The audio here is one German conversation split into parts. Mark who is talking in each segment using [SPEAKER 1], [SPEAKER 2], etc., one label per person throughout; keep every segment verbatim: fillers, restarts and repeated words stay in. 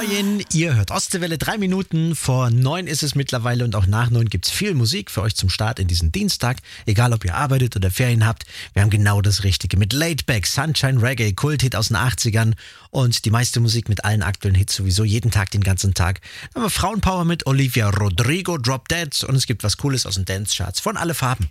[SPEAKER 1] Moin, ihr hört Ostseewelle, drei Minuten vor neun ist es mittlerweile und auch nach neun gibt's viel Musik für euch zum Start in diesen Dienstag. Egal ob ihr arbeitet oder Ferien habt, wir haben genau das Richtige. Mit Laidback, Sunshine Reggae, Kulthit aus den achtzigern und die meiste Musik mit allen aktuellen Hits sowieso jeden Tag, den ganzen Tag. Dann haben wir Frauenpower mit Olivia Rodrigo, Drop Dead und es gibt was Cooles aus den Dance-Charts von Alle Farben.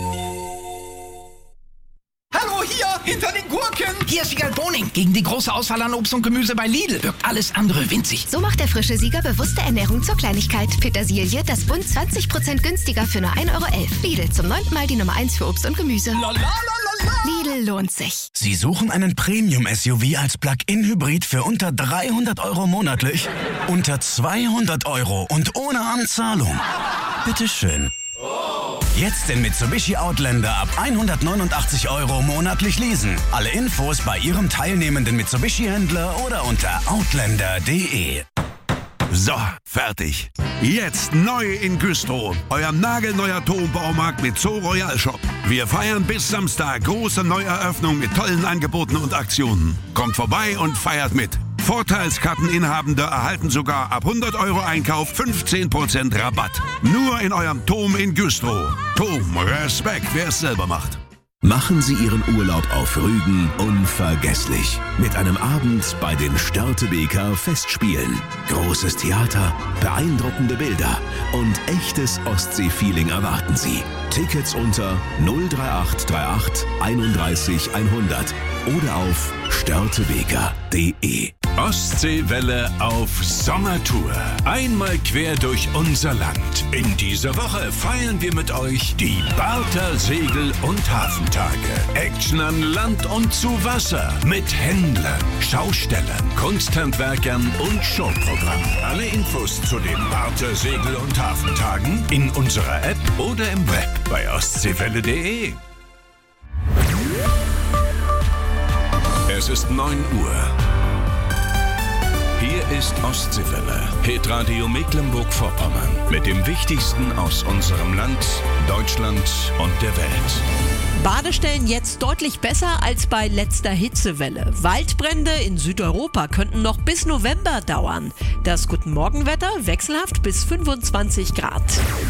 [SPEAKER 2] Hallo, hier, hinter den Gurken.
[SPEAKER 3] Hier ist Sieger Boning. Gegen die große Auswahl an Obst und Gemüse bei Lidl wirkt alles andere winzig.
[SPEAKER 4] So macht der frische Sieger bewusste Ernährung zur Kleinigkeit. Petersilie, das Bund zwanzig Prozent günstiger für nur ein Euro elf. Lidl, zum neunten Mal die Nummer eins für Obst und Gemüse.
[SPEAKER 2] La, la, la, la, la.
[SPEAKER 4] Lidl lohnt sich.
[SPEAKER 5] Sie suchen einen Premium-S U V als Plug-in-Hybrid für unter dreihundert Euro monatlich? Unter zweihundert Euro und ohne Anzahlung? Bitteschön. Jetzt den Mitsubishi Outlander ab hundertneunundachtzig Euro monatlich leasen. Alle Infos bei Ihrem teilnehmenden Mitsubishi-Händler oder unter outlander punkt de.
[SPEAKER 6] So, fertig. Jetzt neu in Güstrow. Euer nagelneuer Turmbaumarkt mit Zoo Royal Shop. Wir feiern bis Samstag große Neueröffnung mit tollen Angeboten und Aktionen. Kommt vorbei und feiert mit. Vorteilskarteninhabende erhalten sogar ab hundert Euro Einkauf fünfzehn Prozent Rabatt. Nur in eurem Tom in Güstrow. Tom, Respekt, wer es selber macht.
[SPEAKER 7] Machen Sie Ihren Urlaub auf Rügen unvergesslich. Mit einem Abend bei den Störtebeker Festspielen. Großes Theater, beeindruckende Bilder und echtes Ostsee-Feeling erwarten Sie. Tickets unter null drei acht drei acht einunddreißig hundert oder auf störtebeker punkt de.
[SPEAKER 8] Ostseewelle auf Sommertour. Einmal quer durch unser Land. In dieser Woche feiern wir mit euch die Barther Segel- und Hafentage. Action an Land und zu Wasser. Mit Händlern, Schaustellern, Kunsthandwerkern und Showprogramm. Alle Infos zu den Barther Segel- und Hafentagen in unserer App oder im Web bei ostseewelle punkt de. Es ist neun Uhr. Hier ist Ostseewelle, Hitradio Mecklenburg-Vorpommern. Mit dem Wichtigsten aus unserem Land, Deutschland und der Welt.
[SPEAKER 9] Badestellen jetzt deutlich besser als bei letzter Hitzewelle. Waldbrände in Südeuropa könnten noch bis November dauern. Das Guten Morgenwetter wechselhaft bis fünfundzwanzig Grad.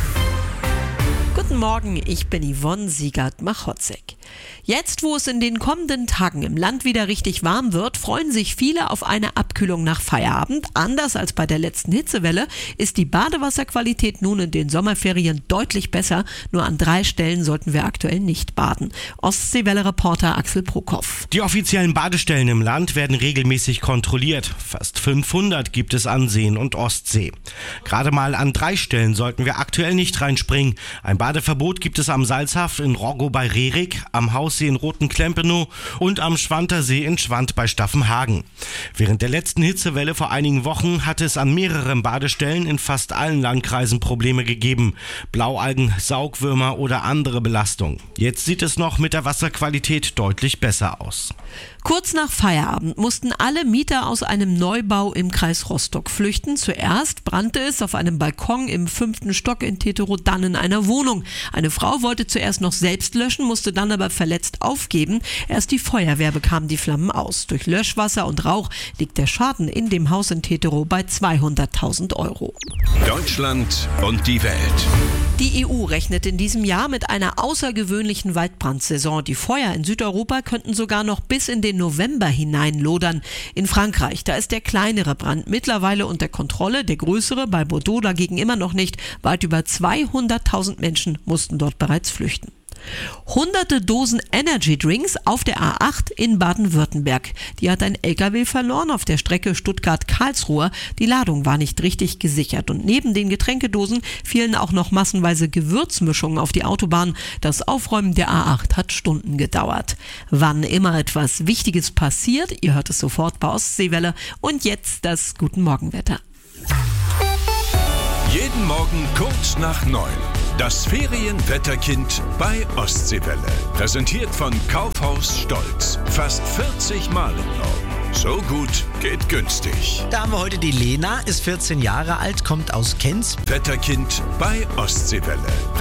[SPEAKER 9] Guten Morgen, ich bin Yvonne Siegert-Machotzek. Jetzt, wo es in den kommenden Tagen im Land wieder richtig warm wird, freuen sich viele auf eine Abkühlung nach Feierabend. Anders als bei der letzten Hitzewelle ist die Badewasserqualität nun in den Sommerferien deutlich besser. Nur an drei Stellen sollten wir aktuell nicht baden. Ostseewelle-Reporter Axel Prokop.
[SPEAKER 10] Die offiziellen Badestellen im Land werden regelmäßig kontrolliert. Fast fünfhundert gibt es an Seen und Ostsee. Gerade mal an drei Stellen sollten wir aktuell nicht reinspringen. Ein Badeverbot gibt es am Salzhaff in Roggo bei Rerik, am Haussee in Roten-Klempenow und am Schwantersee in Schwant bei Staffenhagen. Während der letzten Hitzewelle vor einigen Wochen hatte es an mehreren Badestellen in fast allen Landkreisen Probleme gegeben. Blaualgen, Saugwürmer oder andere Belastungen. Jetzt sieht es noch mit der Wasserqualität deutlich besser aus.
[SPEAKER 9] Kurz nach Feierabend mussten alle Mieter aus einem Neubau im Kreis Rostock flüchten. Zuerst brannte es auf einem Balkon im fünften Stock in Teterow-Dann in einer Wohnung. Eine Frau wollte zuerst noch selbst löschen, musste dann aber verletzt aufgeben. Erst die Feuerwehr bekam die Flammen aus. Durch Löschwasser und Rauch liegt der Schaden in dem Haus in Teterow bei zweihunderttausend Euro.
[SPEAKER 8] Deutschland und die Welt.
[SPEAKER 9] Die E U rechnet in diesem Jahr mit einer außergewöhnlichen Waldbrandsaison. Die Feuer in Südeuropa könnten sogar noch bis in den November hineinlodern. In Frankreich, da ist der kleinere Brand mittlerweile unter Kontrolle, der größere bei Bordeaux dagegen immer noch nicht. Weit über zweihunderttausend Menschen mussten dort bereits flüchten. Hunderte Dosen Energy Drinks auf der A acht in Baden-Württemberg. Die hat ein L K W verloren auf der Strecke Stuttgart-Karlsruhe. Die Ladung war nicht richtig gesichert und neben den Getränkedosen fielen auch noch massenweise Gewürzmischungen auf die Autobahn. Das Aufräumen der A acht hat Stunden gedauert. Wann immer etwas Wichtiges passiert, ihr hört es sofort bei Ostseewelle. Und jetzt das Guten Morgenwetter.
[SPEAKER 8] Jeden Morgen kurz nach neun. Das Ferienwetterkind bei Ostseewelle. Präsentiert von Kaufhaus Stolz. Fast vierzig Mal im Norden. So gut geht günstig.
[SPEAKER 1] Da haben wir heute die Lena, ist vierzehn Jahre alt, kommt aus Kenz.
[SPEAKER 8] Wetterkind bei Ostseewelle.